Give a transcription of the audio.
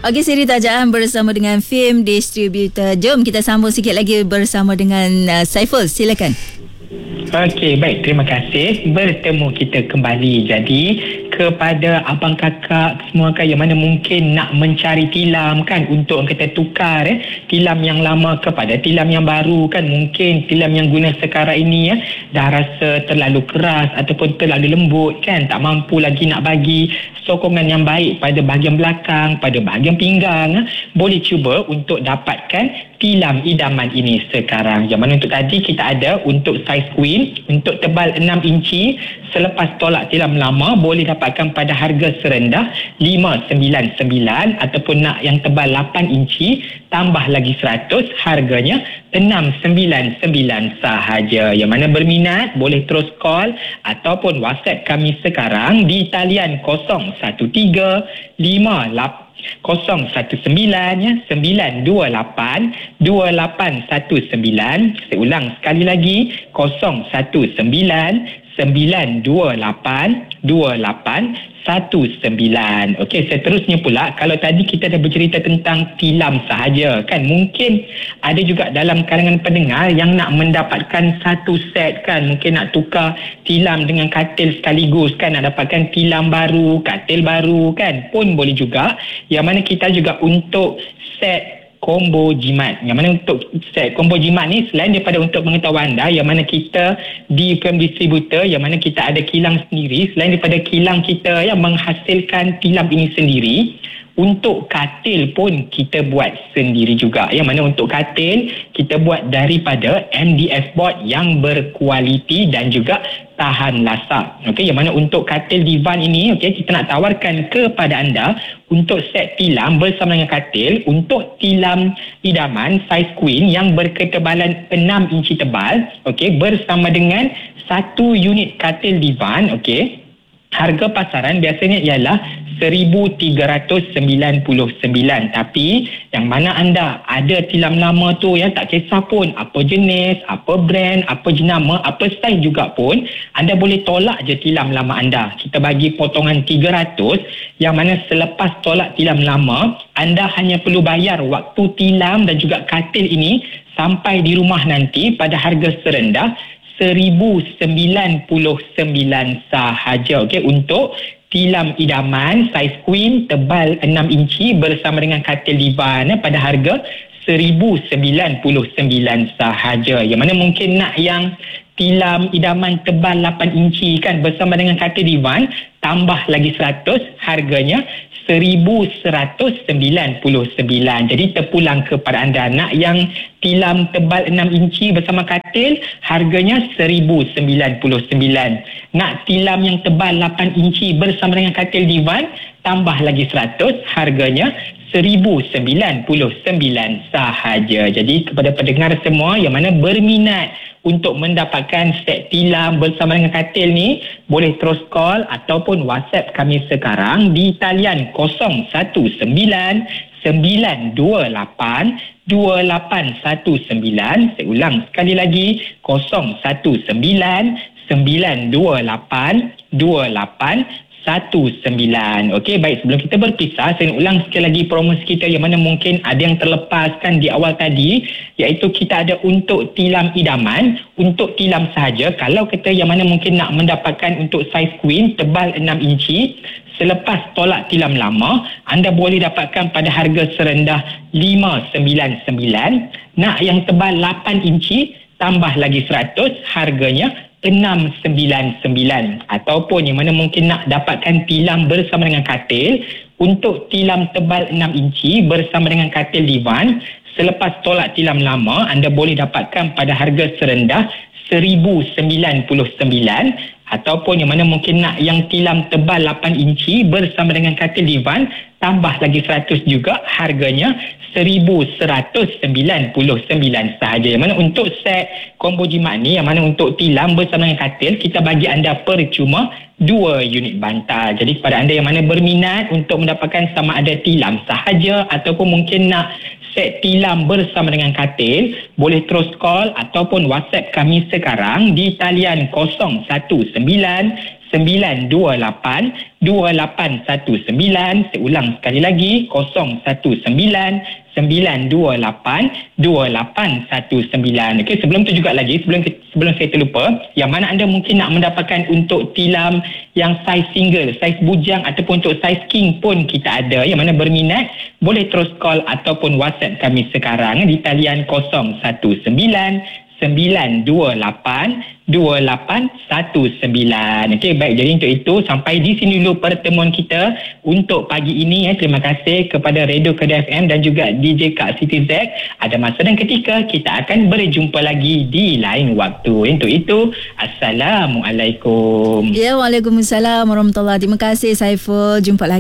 Okey, siri tajaan bersama dengan film distributor. Jom kita sambung sikit lagi bersama dengan Saiful. Silakan. Okey, baik. Terima kasih. Bertemu kita kembali. Jadi, kepada abang kakak semua kan yang mana mungkin nak mencari tilam kan untuk kita tukar tilam yang lama kepada tilam yang baru kan, mungkin tilam yang guna sekarang ini dah rasa terlalu keras ataupun terlalu lembut kan, tak mampu lagi nak bagi sokongan yang baik pada bahagian belakang, pada bahagian pinggang. Boleh cuba untuk dapatkan tilam idaman ini sekarang. Yang mana untuk tadi kita ada untuk saiz queen, untuk tebal 6 inci, selepas tolak tilam lama boleh dapatkan pada harga serendah 599, ataupun nak yang tebal 8 inci tambah lagi 100, harganya 699 sahaja. Yang mana berminat boleh terus call ataupun WhatsApp kami sekarang di talian 013-519-928-2819. Saya ulang sekali lagi, 019-928-2819. Okey, seterusnya pula, kalau tadi kita dah bercerita tentang tilam sahaja kan, mungkin ada juga dalam kalangan pendengar yang nak mendapatkan satu set kan, mungkin nak tukar tilam dengan katil sekaligus kan, nak dapatkan tilam baru, katil baru kan, pun boleh juga. Yang mana kita juga untuk set combo jimat. Yang mana untuk set combo jimat ni, selain daripada untuk mengetahui anda, yang mana kita di film distributor, yang mana kita ada kilang sendiri, selain daripada kilang kita yang menghasilkan tilam ini sendiri, untuk katil pun kita buat sendiri juga. Yang mana untuk katil kita buat daripada MDF board yang berkualiti dan juga tahan lasak. Okey, yang mana untuk katil divan ini, okey, kita nak tawarkan kepada anda untuk set tilam bersama dengan katil, untuk tilam idaman saiz queen yang berketebalan 6 inci tebal, okey, bersama dengan satu unit katil divan, okey. Harga pasaran biasanya ialah 1,399, tapi yang mana anda ada tilam lama tu yang tak kisah pun apa jenis, apa brand, apa jenama, apa saiz juga pun, anda boleh tolak je tilam lama anda. Kita bagi potongan 300, yang mana selepas tolak tilam lama, anda hanya perlu bayar waktu tilam dan juga katil ini sampai di rumah nanti pada harga serendah 1,099 sahaja. Okey, untuk tilam idaman saiz queen tebal 6 inci bersama dengan katil divan pada harga 1,099 sahaja. Yang mana mungkin nak yang tilam idaman tebal 8 inci kan bersama dengan katil divan tambah lagi 100, harganya 1,199. Jadi terpulang kepada anda. Nak yang tilam tebal 6 inci bersama katil, harganya 1,099. Nak tilam yang tebal 8 inci bersama dengan katil divan, tambah lagi 100, harganya 1,099 sahaja. Jadi kepada pendengar semua yang mana berminat untuk mendapatkan set tilam bersama dengan katil ni, boleh terus call ataupun WhatsApp kami sekarang di talian 019-928-2819. Saya ulang sekali lagi, 019-928-2819. Okey, baik, sebelum kita berpisah, saya nak ulang sekali lagi promosi kita yang mana mungkin ada yang terlepaskan di awal tadi, iaitu kita ada untuk tilam idaman, untuk tilam sahaja. Kalau kita yang mana mungkin nak mendapatkan untuk saiz queen tebal 6 inci, selepas tolak tilam lama, anda boleh dapatkan pada harga serendah 599. Nak yang tebal 8 inci tambah lagi 100, harganya 699. Ataupun yang mana mungkin nak dapatkan tilam bersama dengan katil, untuk tilam tebal 6 inci bersama dengan katil divan, selepas tolak tilam lama, anda boleh dapatkan pada harga serendah 1,099. Ataupun yang mana mungkin nak yang tilam tebal 8 inci bersama dengan katil divan, tambah lagi 100 juga, harganya 1,199 sahaja. Yang mana untuk set combo jimat ni, yang mana untuk tilam bersama dengan katil, kita bagi anda percuma 2 unit bantal. Jadi kepada anda yang mana berminat untuk mendapatkan sama ada tilam sahaja ataupun mungkin nak set tilam bersama dengan katil, boleh terus call ataupun WhatsApp kami sekarang di talian 019 0192819. Saya ulang sekali lagi, 019282819. Okey, sebelum tu juga lagi, sebelum saya terlupa, yang mana anda mungkin nak mendapatkan untuk tilam yang saiz single, saiz bujang ataupun untuk saiz king pun kita ada. Yang mana berminat boleh terus call ataupun WhatsApp kami sekarang di talian 019-928-2819. Okey, baik. Jadi untuk itu, sampai di sini dulu pertemuan kita untuk pagi ini. Terima kasih kepada Radio Kedah FM dan juga DJ Kak Siti Z. Ada masa dan ketika kita akan berjumpa lagi di lain waktu. Untuk itu, Assalamualaikum. Ya, Waalaikumsalam warahmatullahi. Terima kasih Saiful. Jumpa lagi.